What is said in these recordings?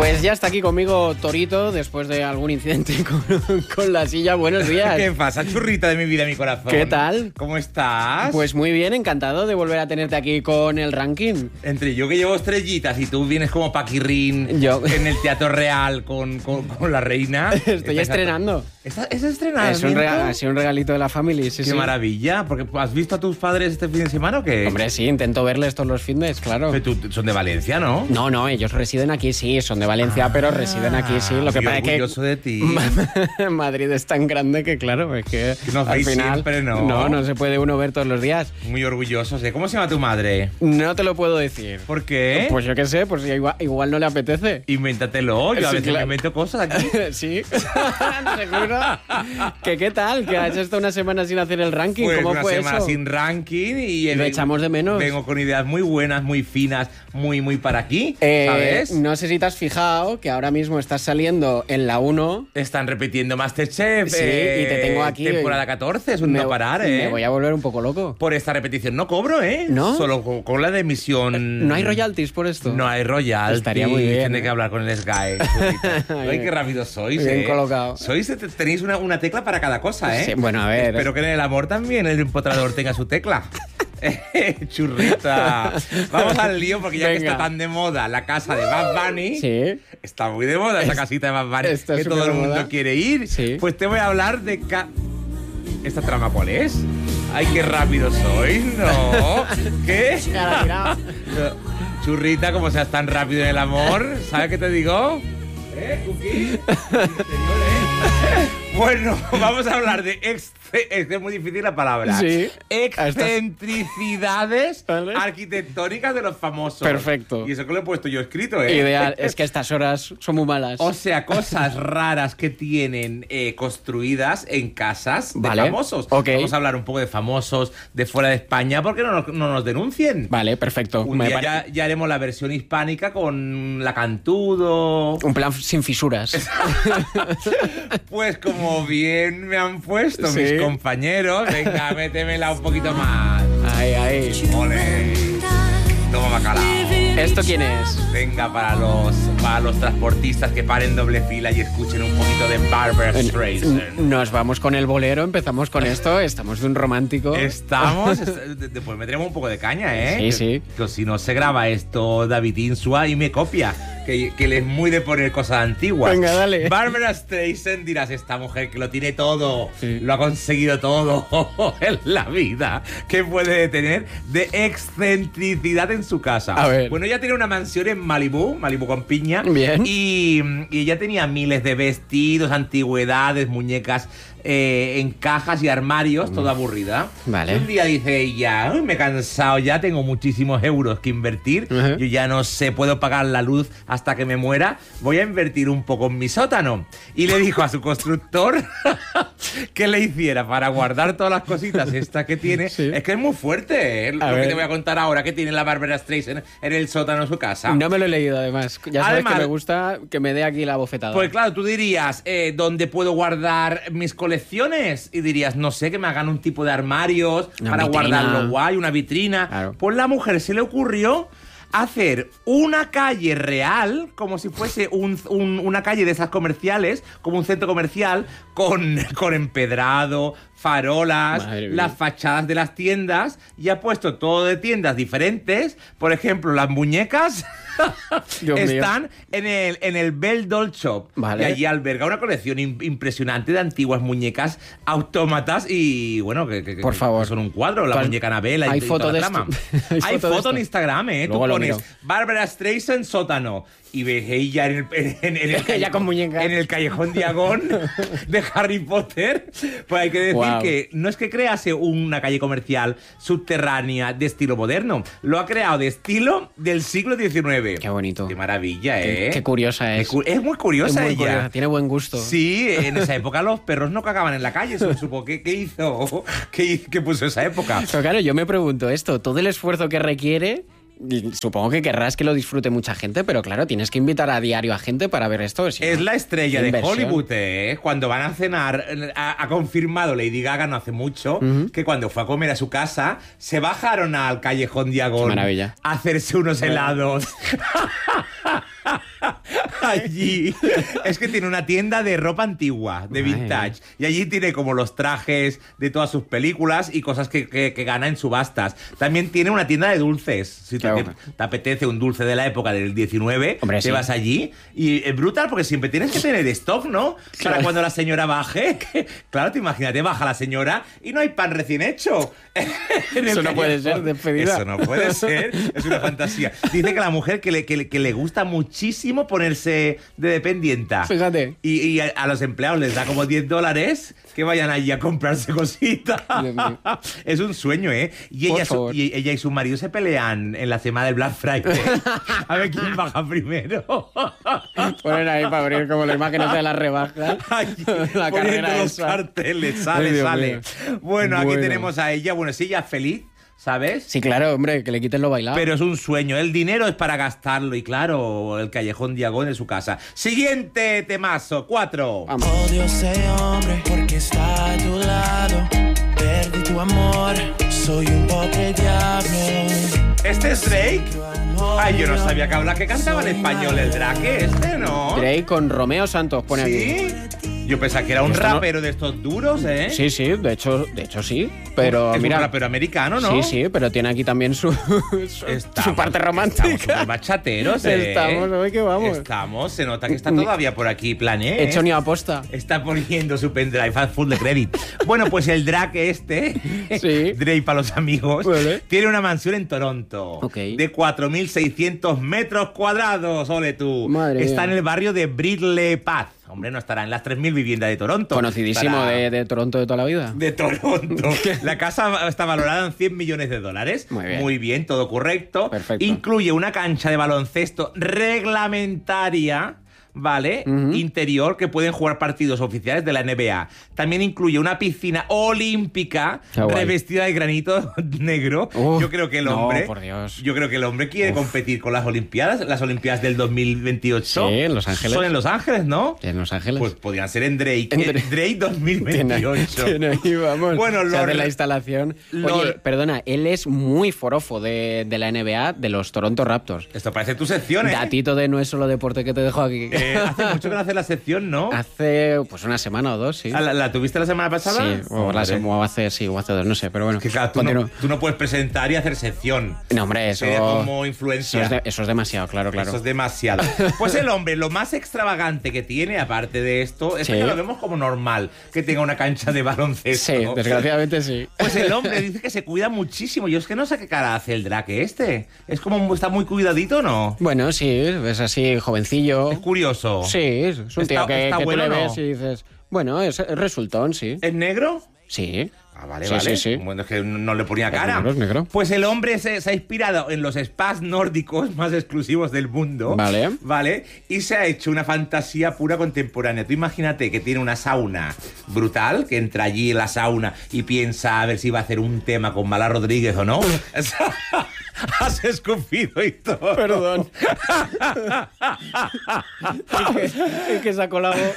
Pues ya está aquí conmigo Torito, después de algún incidente con la silla. Buenos días. ¿Qué pasa, churrita de mi vida, mi corazón? ¿Qué tal? ¿Cómo estás? Pues muy bien, encantado de volver a tenerte aquí con el ranking. Entre yo que llevo estrellitas y tú vienes como Paquirrín en el Teatro Real con la reina. Estoy estrenando. ¿Estás estrenando? Ha sido un regalito de la family, sí, Qué maravilla. Porque ¿has visto a tus padres este fin de semana o qué? Hombre, sí, intento verles todos los fines, claro. Pero son de Valencia, ¿no? No, ellos residen aquí, sí, son de Valencia, pero residen aquí, sí. Lo que pasa es que orgulloso de ti. Madrid es tan grande que, claro, es que nos al final siempre, ¿no? No se puede uno ver todos los días. Muy orgullosos. ¿Cómo se llama tu madre? No te lo puedo decir. ¿Por qué? Pues yo qué sé, pues igual no le apetece. Invéntatelo. Yo a veces me invento cosas aquí. Sí, seguro. ¿Qué tal? Que has estado una semana sin hacer el ranking. Pues ¿Cómo fue una semana eso? sin ranking y lo echamos de menos. Vengo con ideas muy buenas, muy finas, muy para aquí, ¿sabes? No sé si te has fijado que ahora mismo estás saliendo en la 1. Están repitiendo Masterchef. Sí, y te tengo aquí. Temporada 14, es un no parar, Me voy a volver un poco loco. Por esta repetición no cobro, ¿No? Solo con la de emisión. ¿No hay royalties por esto? No hay royalties. Estaría muy bien. Tiene que hablar con el Sky. Ay, qué rápido sois, Bien colocado. Tenéis una tecla para cada cosa, ¿eh? Sí, bueno, a ver. Espero que en el amor también el empotrador tenga su tecla. Churrita. Vamos al lío porque ya que está tan de moda la casa de Bad Bunny. Sí. Está muy de moda esa casita de Bad Bunny que todo el mundo quiere ir. Sí. Pues te voy a hablar de... ¿Esta trama cuál es? Ay, qué rápido sois, ¿no? ¿Qué? Churrita, como seas tan rápido en el amor, ¿sabes qué te digo? Cookie? Bueno, vamos a hablar de es muy difícil la palabra. Sí. Excentricidades arquitectónicas de los famosos. Perfecto. Y eso que lo he puesto yo escrito, ¿eh? Ideal. Es que estas horas son muy malas. O sea, cosas raras que tienen construidas en casas de famosos. Okay. Vamos a hablar un poco de famosos de fuera de España porque no nos denuncien. Vale, perfecto. Un día ya haremos la versión hispánica con la Cantudo. Un plan sin fisuras. Pues como bien me han puesto mis compañeros, venga, métemela un poquito más. Ahí. Ole. Toma bacalao. ¿Esto quién es? Venga, para los transportistas que paren doble fila y escuchen un poquito de Barbra Streisand. Nos vamos con el bolero, empezamos con esto, estamos de un romántico. Después meteremos un poco de caña, ¿eh? Sí. Que si no se graba esto David Insua y me copia, que él es muy de poner cosas antiguas. Venga, dale. Barbra Streisand, dirás, esta mujer que lo tiene todo, lo ha conseguido todo en la vida. ¿Qué puede tener de excentricidad en su casa? A ver. Bueno, ella tiene una mansión en Malibú con piña. Bien. Y ella tenía miles de vestidos, antigüedades, muñecas en cajas y armarios, toda aburrida. Vale. Un día dice ella, me he cansado ya, tengo muchísimos euros que invertir, yo ya no sé, puedo pagar la luz hasta que me muera, voy a invertir un poco en mi sótano. Y le dijo a su constructor que le hiciera para guardar todas las cositas estas que tiene. Sí. Es que es muy fuerte, lo que te voy a contar ahora, que tiene la Barbra Streisand en el sótano de su casa. No me lo he leído, además. Ya sabes que me gusta que me dé aquí la bofetada. Pues claro, tú dirías, ¿dónde puedo guardar mis colecciones? Y dirías, no sé, que me hagan un tipo de armarios para guardarlo guay, una vitrina. Claro. Pues la mujer se le ocurrió hacer una calle real, como si fuese una calle de esas comerciales, como un centro comercial, con empedrado, farolas, las fachadas de las tiendas, y ha puesto todo de tiendas diferentes. Por ejemplo, las muñecas están en el Bell Doll Shop. Vale. Y allí alberga una colección impresionante de antiguas muñecas autómatas y, bueno, por favor, que son un cuadro, la muñeca Anabela y toda la trama. Hay foto en Instagram, ¿eh? Tú pones Barbra Streisand sótano y ves ella en el callejón Diagón de Harry Potter. Pues hay que decir que no es que crease una calle comercial subterránea de estilo moderno, lo ha creado de estilo del siglo XIX. Qué bonito. Qué maravilla, ¿eh? Qué curiosa es. Es muy curiosa ella. Curiosa. Tiene buen gusto. Sí, en esa época los perros no cagaban en la calle, se supo. ¿Qué hizo? ¿Qué puso esa época? Pero claro, yo me pregunto esto, todo el esfuerzo que requiere... Supongo que querrás que lo disfrute mucha gente, pero claro, tienes que invitar a diario a gente para ver esto. Es la estrella de Hollywood, ¿eh? Cuando van a cenar, ha confirmado Lady Gaga no hace mucho que cuando fue a comer a su casa, se bajaron al callejón Diagón a hacerse unos helados. allí es que tiene una tienda de ropa antigua, de vintage. Y allí tiene como los trajes de todas sus películas y cosas que gana en subastas. También tiene una tienda de dulces. Si te apetece un dulce de la época del 19, hombre, te vas allí. Y es brutal porque siempre tienes que tener stock, ¿no? Para cuando la señora baje. Claro, te imagínate, baja la señora y no hay pan recién hecho. Eso no puede ser, despedida. Eso no puede ser, es una fantasía. Dice que la mujer que le gusta muchísimo ponerse de dependienta. Fíjate. Y a los empleados les da como $10 que vayan allí a comprarse cositas. Es un sueño, ¿eh? Y ella y su marido se pelean en la semana del Black Friday. A ver quién baja primero. Ponen ahí para abrir como la imagen de las rebajas. La carrera los carteles, sale. Bueno, aquí tenemos a ella. Bueno, si ella es feliz, ¿sabes? Sí, claro, hombre, que le quiten lo bailado. Pero es un sueño. El dinero es para gastarlo. Y claro, el callejón Diagon de su casa. Siguiente temazo, 4. Vamos. Odio a ese hombre porque está a tu lado. Perdí tu amor, soy un pobre diablo. ¿Este es Drake? Ay, yo no sabía que cantaba en español el Drake, ¿no? Drake con Romeo Santos, pone aquí. ¿Sí? Yo pensaba que era un rapero de estos duros, ¿eh? Sí, de hecho sí. Pero es mira, un rapero americano, ¿no? Sí, pero tiene aquí también su parte romántica. Estamos bachateros, ¿eh? Estamos, hoy que vamos. Estamos, se nota que está todavía por aquí, plané. Hecho ni aposta. Está poniendo su pendrive full de crédito. Bueno, pues el Drake sí. Drake para los amigos, vale. Tiene una mansión en Toronto. De 4.600 metros cuadrados, ole tú. Madre está mía. en el barrio de Bridley Path. Hombre, no estará en las 3.000 viviendas de Toronto. Conocidísimo de Toronto de toda la vida. De Toronto. La casa está valorada en $100 millones. Muy bien, todo correcto. Perfecto. Incluye una cancha de baloncesto reglamentaria, ¿vale? Interior, que pueden jugar partidos oficiales de la NBA. También incluye una piscina olímpica revestida de granito negro. Yo creo que el hombre... No, por Dios. Yo creo que el hombre quiere competir con las Olimpiadas. Las Olimpiadas del 2028. Sí, en Los Ángeles. Son en Los Ángeles, ¿no? En Los Ángeles. Pues podrían ser en Drake. Drake 2028. Tiene ahí, vamos. Bueno, se hace la instalación. Oye, perdona, él es muy forofo de la NBA, de los Toronto Raptors. Esto parece tu sección, ¿eh? Datito de No es solo deporte que te dejo aquí. Hace mucho que no hace la sección, ¿no? Hace pues una semana o dos, sí. ¿La tuviste la semana pasada? Sí, o hace dos, no sé, pero bueno. Que claro, tú no puedes presentar y hacer sección. No, hombre, eso... Sería como influencia. Eso es demasiado, claro. Eso es demasiado. Pues el hombre, lo más extravagante que tiene, aparte de esto, es que lo vemos como normal, que tenga una cancha de baloncesto. Sí, desgraciadamente sí. Pues el hombre dice que se cuida muchísimo. Yo es que no sé qué cara hace el Drake este. Es como, está muy cuidadito, ¿no? Bueno, sí, es así, jovencillo. Es curioso. Sí, es un tío que está tú bueno, le ¿no? ves y dices, bueno, es resultón, sí. ¿Es negro? Sí. Ah, vale, Sí, vale. sí. Bueno, es que no le ponía cara. Es negro. Pues el hombre se ha inspirado en los spas nórdicos más exclusivos del mundo. Vale. Vale. Y se ha hecho una fantasía pura contemporánea. Tú imagínate que tiene una sauna brutal, que entra allí en la sauna y piensa a ver si va a hacer un tema con Mala Rodríguez o no. Has escupido y todo. Perdón. Es que sacó la voz.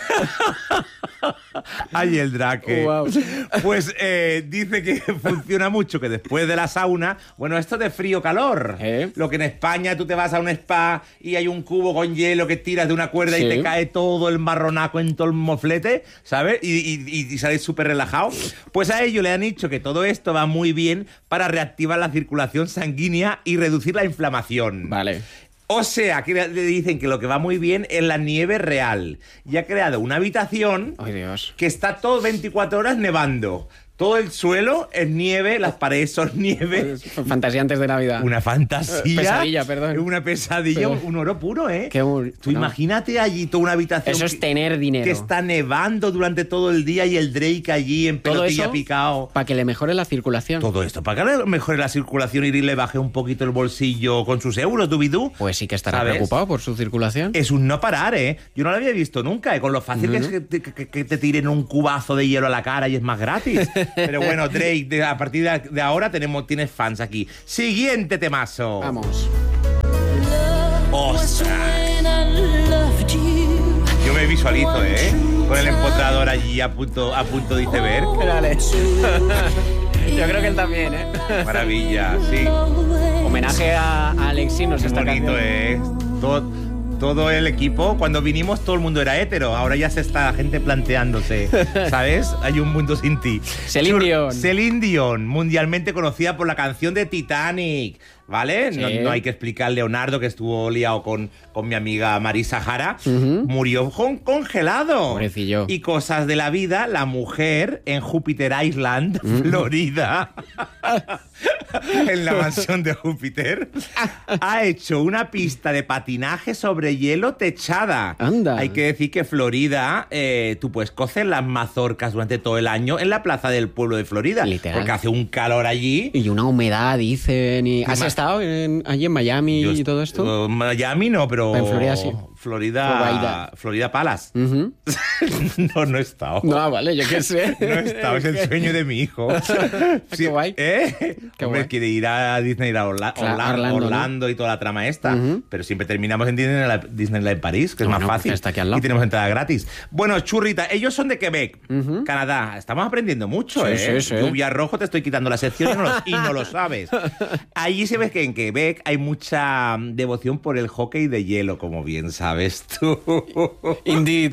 Ay, el Drake. Wow. Pues dice que funciona mucho, que después de la sauna, bueno, esto de frío-calor. Lo que en España tú te vas a un spa y hay un cubo con hielo que tiras de una cuerda y te cae todo el marronaco en todo el moflete, ¿sabes? Y sales súper relajado. Pues a ellos le han dicho que todo esto va muy bien para reactivar la circulación sanguínea y reducir la inflamación. Vale. O sea, que le dicen que lo que va muy bien es la nieve real. Y ha creado una habitación que está todo 24 horas nevando. Todo el suelo es nieve, las paredes son nieve. Fantasía antes de Navidad. Una fantasía. Pesadilla, perdón. Una pesadilla, un oro puro, ¿eh? Tú no. Imagínate allí toda una habitación. Eso es tener dinero. Que está nevando durante todo el día y el Drake allí en pelotilla picado. Para que le mejore la circulación. Todo esto, para que le mejore la circulación y le baje un poquito el bolsillo con sus euros, dubidú. Pues sí que estará preocupado por su circulación. Es un no parar, ¿eh? Yo no lo había visto nunca, ¿eh? Con lo fácil que es que te tiren un cubazo de hielo a la cara y es más gratis. Pero bueno, Drake, a partir de ahora tienes fans aquí. Siguiente temazo. Vamos. ¡Ostras! Yo me visualizo, ¿eh? Con el empotrador allí a punto de iceberg. Dale. Yo creo que él también, ¿eh? Maravilla, sí. Homenaje a Alexis nos está bonito, cantando. ¿eh? todo el equipo, cuando vinimos todo el mundo era hetero, ahora ya se está la gente planteándose, ¿sabes? Hay un mundo sin ti. Celine Dion. Celine Dion, mundialmente conocida por la canción de Titanic, ¿vale? Sí. No hay que explicar, Leonardo, que estuvo liado con mi amiga Marisa Jara, murió congelado. Pobrecillo. Y cosas de la vida, la mujer en Júpiter Island, Florida, en la mansión de Júpiter, ha hecho una pista de patinaje sobre hielo techada. Anda. Hay que decir que Florida, tú puedes cocer las mazorcas durante todo el año en la plaza del pueblo de Florida. Literal. Porque hace un calor allí. Y una humedad, dicen. ¿Has estado allí en Miami y todo esto? Miami no, pero En Florida sí. Florida Palace. Ujú. No he estado. No, vale, yo qué sé. No he estado, es el sueño de mi hijo. Qué guay. Qué Hombre, guay. quiere ir a Disney, a Orlando y toda la trama esta. Pero siempre terminamos en Disneyland París, que es Bueno, más fácil. está aquí al lado. Y tenemos entrada gratis. Bueno, churrita, ellos son de Quebec, Canadá. Estamos aprendiendo mucho, Sí, ¿eh? sí, sí. Lluvia Rojo, te estoy quitando la sección y no lo sabes. Allí se ve que en Quebec hay mucha devoción por el hockey de hielo, como bien sabes tú. Indeed.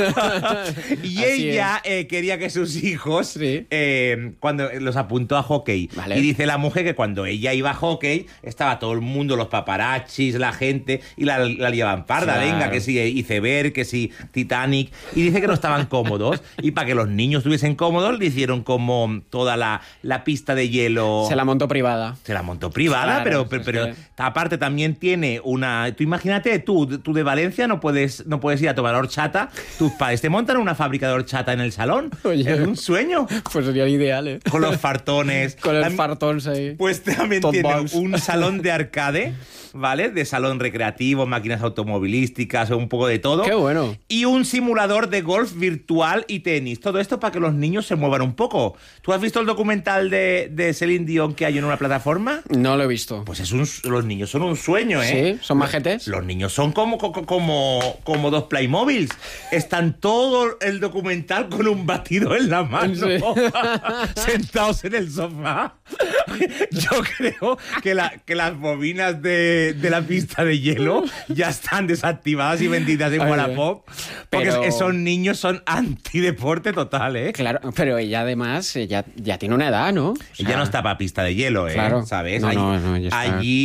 Y Así ella quería que sus hijos, Sí. cuando los apuntó a hockey. Vale. Y dice la mujer que cuando ella iba a hockey, estaba todo el mundo, los paparazzis, la gente, y la llevaban parda, Claro. venga, que si Iceberg, que si Titanic. Y dice que no estaban cómodos. Y para que los niños estuviesen cómodos, le hicieron como toda la pista de hielo. Se la montó privada. Se la montó privada, Claro, pero es que- aparte también tiene una... Tú imagínate, tú de Valencia no puedes ir a tomar horchata. Tus padres te montan una fábrica de horchata en el salón. Oye. Es un sueño. Pues sería ideal, ¿eh? Con los fartones. Con el Tam- fartón ahí. Pues también Top tiene box. un salón de arcade, ¿vale? De salón recreativo, máquinas automovilísticas, un poco de todo. Qué bueno. Y un simulador de golf virtual y tenis. Todo esto para que los niños se muevan un poco. ¿Tú has visto el documental de Celine Dion que hay en una plataforma? No lo he visto. Pues los niños son un sueño, ¿eh? Sí, son majetes. Los niños son como dos Playmobiles. Están todo el documental con un batido en la mano, Sí. sentados en el sofá. Yo creo que las bobinas de la pista de hielo ya están desactivadas y vendidas en Ay, Wallapop. Porque pero- esos niños son antideporte total, ¿eh? Claro, pero ella además ya tiene una edad, ¿no? O sea, Ella no está para pista de hielo, ¿eh? Claro. ¿Sabes? No, no, ya está.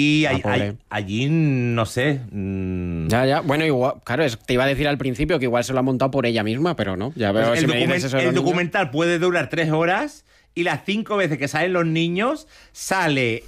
Allí, no sé. Ya. Bueno, igual, claro, te iba a decir al principio que igual se lo ha montado por ella misma, pero no. Ya veo Pues si me dices eso de el los niños. documental puede durar 3 horas y las 5 veces que salen los niños sale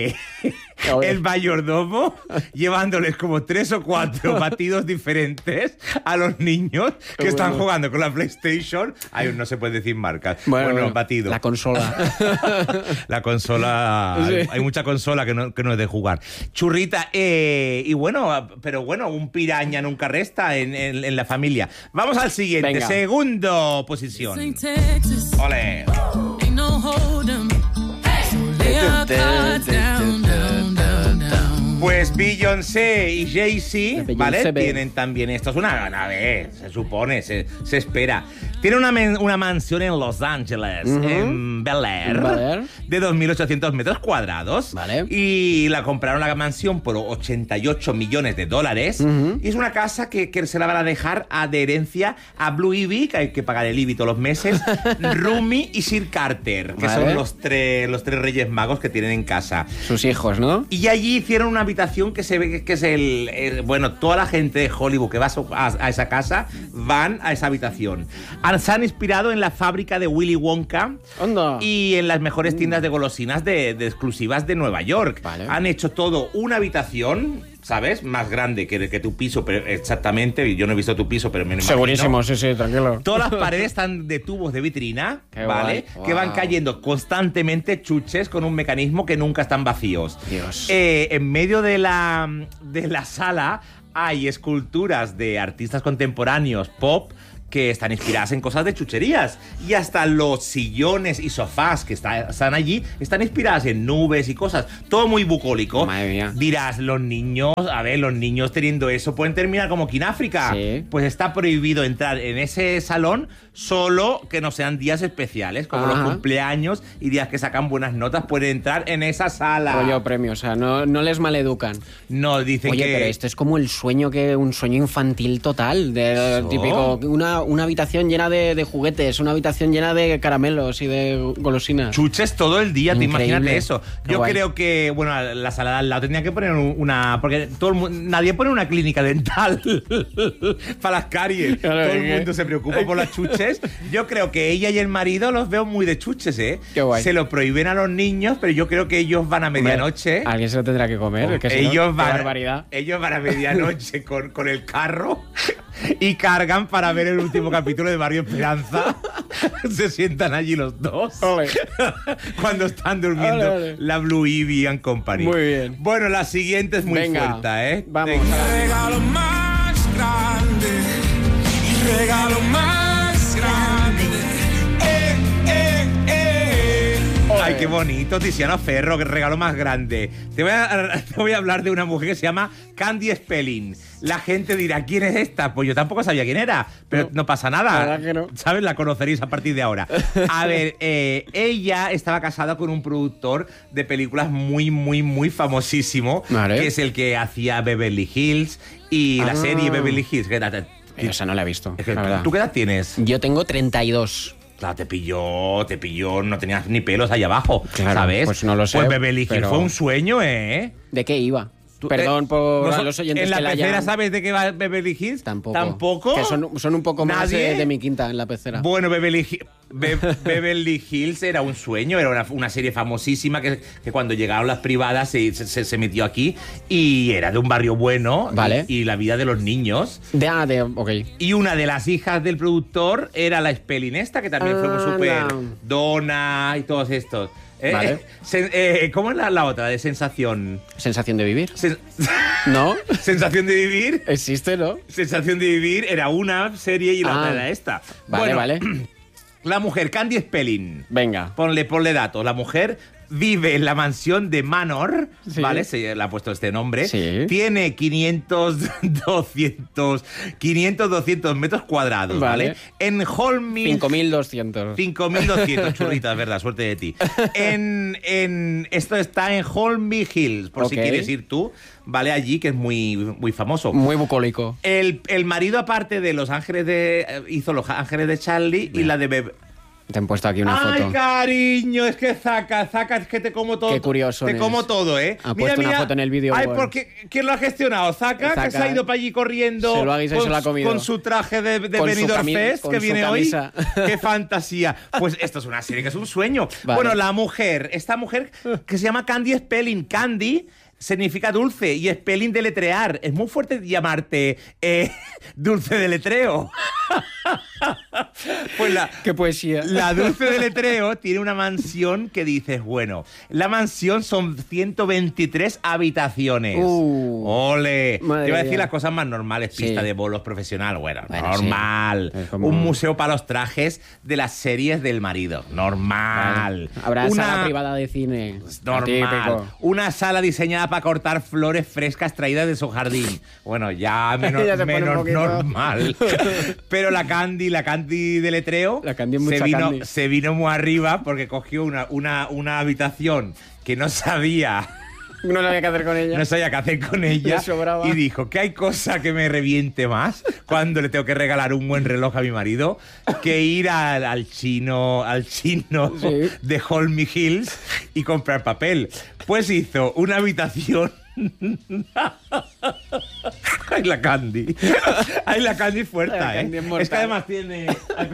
el mayordomo llevándoles como 3 o 4 batidos diferentes a los niños que Qué están bueno. jugando con la PlayStation. Ay, no se puede decir marcas. Bueno, batido. La consola. La consola, Sí. hay mucha consola que no es de jugar. Churrita, y bueno, pero bueno, un piraña nunca resta en la familia. Vamos al siguiente, Venga. segundo posición. St. Texas, Ole. ain't no hold 'em. So lay our cards down, down, down, down. Pues Beyoncé y Jay-Z, Beyoncé, ¿vale? be. Tienen también esto. Es una vez, se supone, se espera. Tiene una mansión en Los Ángeles, en Bel Air, En Bel Air. de 2.800 metros cuadrados. Vale. Y la compraron la mansión por $88 millones. Y es una casa que se la van a dejar de herencia a Blue Ivy, que hay que pagar el IBI todos los meses, Rumi y Sir Carter, que Vale. son los tres reyes magos que tienen en casa. Sus hijos, ¿no? Y allí hicieron una habitación que se ve que es bueno, toda la gente de Hollywood que va a esa casa van a esa habitación. Se han inspirado en la fábrica de Willy Wonka Onda. y en las mejores tiendas de golosinas de exclusivas de Nueva York. Vale. Han hecho todo una habitación, ¿sabes? Más grande que tu piso, pero exactamente. Yo no he visto tu piso, pero me lo imagino. Segurísimo, sí, tranquilo. Todas las paredes están de tubos de vitrina, Qué ¿vale? guay. Que van Wow. cayendo constantemente chuches con un mecanismo que nunca están vacíos. Dios. En medio de la sala hay esculturas de artistas contemporáneos pop que están inspiradas en cosas de chucherías. Y hasta los sillones y sofás que están allí están inspiradas en nubes y cosas. Todo muy bucólico. Madre mía. Dirás, los niños teniendo eso pueden terminar como aquí en África. Sí. Pues está prohibido entrar en ese salón solo que no sean días especiales, como los cumpleaños y días que sacan buenas notas, pueden entrar en esa sala. Rollo premio, o sea, no les maleducan. No, dicen Oye, que... pero esto es como un sueño infantil total, de ¿Eso? típico, una habitación llena de juguetes, una habitación llena de caramelos y de golosinas. Chuches todo el día, te Increíble. imagínate eso. Qué Yo guay. creo que, bueno, la sala de al lado tendría que poner una... Porque nadie pone una clínica dental para las caries. Claro, todo el ¿qué? mundo se preocupa por las chuches. Yo creo que ella y el marido los veo muy de chuches, ¿eh? Qué guay. Se lo prohíben a los niños, pero yo creo que ellos van a medianoche. Alguien se lo tendrá que comer, que si no, ellos, qué van, barbaridad. ellos van a medianoche con el carro y cargan para ver el último capítulo de Barrio Esperanza. Se sientan allí los dos. Ole. Cuando están durmiendo Ole, ole. la Blue Ivy and Company. Muy bien. Bueno, la siguiente es muy Venga, fuerte, ¿eh? vamos. Venga. Regalo más grande, el regalo más grande. Ay, qué bonito, Tiziano Ferro, qué regalo más grande. Te voy a hablar de una mujer que se llama Candy Spelling. La gente dirá, ¿quién es esta? Pues yo tampoco sabía quién era, pero no pasa La nada. verdad que no. ¿Sabes? La conoceréis a partir de ahora. A ver, ella estaba casada con un productor de películas muy, muy, muy famosísimo, Vale. que es el que hacía Beverly Hills y la serie Beverly Hills. Esa no la he visto, Es que, la verdad. ¿tú qué edad tienes? Yo tengo 32. Claro, te pilló, no tenías ni pelos ahí abajo, Claro, ¿sabes? pues no lo sé, Pues Beverly Hills pero- fue un sueño, ¿eh? ¿De qué iba? Tú- Perdón por no a so- los oyentes ¿En la que la pecera hayan... sabes de qué va Beverly Hills? Tampoco. ¿Tampoco? Que son un poco más ¿Nadie? de mi quinta en la pecera. Bueno, Beverly Hills era un sueño, era una serie famosísima que cuando llegaron las privadas se metió aquí y era de un barrio bueno. Vale. Y la vida de los niños. Ok. Y una de las hijas del productor era la Spelling esta, que también fue muy súper no. Donna y todos estos. Vale. ¿Cómo es la otra de sensación? ¿Sensación de vivir? Sen- ¿No? ¿Sensación de vivir? Existe, ¿no? Sensación de vivir era una serie y la otra era esta. Vale, Bueno, vale. La mujer, Candy Spelling. Venga. Ponle datos. La mujer vive en la mansión de Manor, Sí. ¿vale? Se le ha puesto este nombre. Sí. Tiene 500, 200 metros cuadrados, ¿vale? Vale. En Holming... 5.200. 5.200, churritas, verdad, suerte de ti. Esto está en Holmby Hills, por si Ok. quieres ir tú, ¿vale? Allí, que es muy, muy famoso. Muy bucólico. El marido, aparte de Los Ángeles hizo Los Ángeles de Charlie y la de Te han puesto aquí una Ay, foto. cariño, es que Zaka, es que te como todo. Qué curioso Te es. como todo, ¿eh? Ha puesto una foto en el vídeo. Ay, Bueno. porque ¿quién lo ha gestionado? Zaka, que Zaka, se ha ido para allí corriendo. se lo ha guisado y se lo ha comido. Con su traje de Con su Benidorm Fest con que su viene hoy. camisa. ¡Qué fantasía! Pues esto es una serie que es un sueño. Vale. Bueno, esta mujer que se llama Candy Spelling. Candy significa dulce y Spelling deletrear. Es muy fuerte llamarte dulce deletreo. Pues Qué poesía. la Dulce de Letreo tiene una mansión que dices, bueno, la mansión son 123 habitaciones. ¡Ole! Te Madre iba a decir mía. las cosas más normales, Sí. pista de bolos profesional, bueno, Bueno, normal. sí. Es como- Un museo para los trajes de las series del marido, normal. Habrá sala privada de cine. Normal. Típico. Una sala diseñada para cortar flores frescas traídas de su jardín. Bueno, ya menos, Ya se pone un menos poquito. normal. Pero la Candy de Letreo La Candy es mucha Candy. se vino muy arriba porque cogió una habitación que no sabía Sabía qué hacer con ella. qué hacer con ella Le sobraba. y dijo que hay cosa que me reviente más cuando le tengo que regalar un buen reloj a mi marido que ir al chino Sí. de Holmby Hills y comprar papel. Pues hizo una habitación. Ay, la Candy. Ay, la Candy fuerte, La Candy es mortal. Es que además tiene.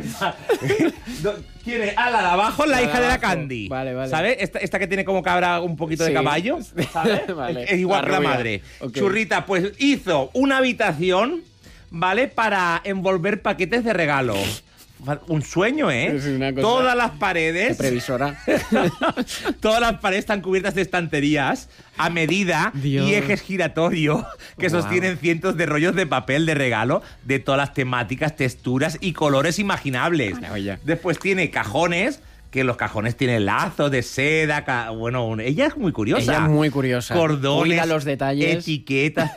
Tiene a la de abajo, la La de hija de la abajo. Candy. Vale, vale. ¿Sabes? Esta que tiene como cabra un poquito de Sí. caballo. ¿Sabes? Vale. Es igual La que la rubia. madre. Ok. Churrita, pues hizo una habitación, ¿vale? Para envolver paquetes de regalo. un sueño, ¿eh? Es una cosa- Todas las Qué paredes... previsora. Todas las paredes están cubiertas de estanterías a medida Dios. y ejes giratorios que Wow. sostienen cientos de rollos de papel de regalo de todas las temáticas, texturas y colores imaginables. Maravilla. Después tiene cajones, que los cajones tienen lazos de seda. Bueno, ella es muy curiosa. Ella es muy curiosa. Cordones, Cuida los detalles. etiquetas,